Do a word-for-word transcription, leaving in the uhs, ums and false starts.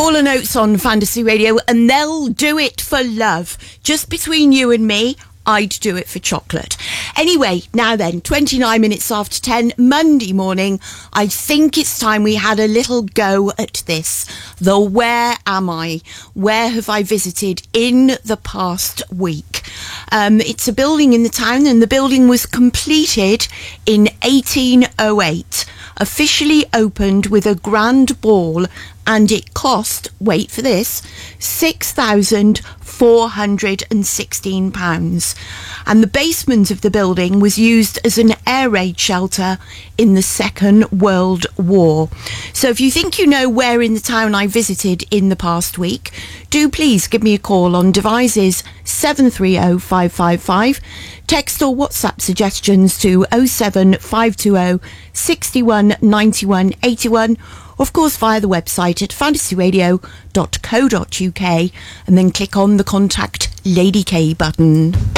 Hall and Oates on Fantasy Radio, and they'll do it for love. Just between you and me, I'd do it for chocolate. Anyway, now then, twenty-nine minutes after ten, Monday morning, I think it's time we had a little go at this. The Where Am I? Where have I visited in the past week? Um, it's a building in the town, and the building was completed in eighteen oh eight. Officially opened with a grand ball, and it cost, wait for this, six thousand four hundred sixteen pounds. And the basement of the building was used as an air raid shelter in the Second World War. So if you think you know where in the town I visited in the past week, do please give me a call on devices seven three oh five five five. Text or WhatsApp suggestions to oh seven five two oh six one nine one eight one, or of course via the website at fantasy radio dot co dot uk, and then click on the Contact Lady K button.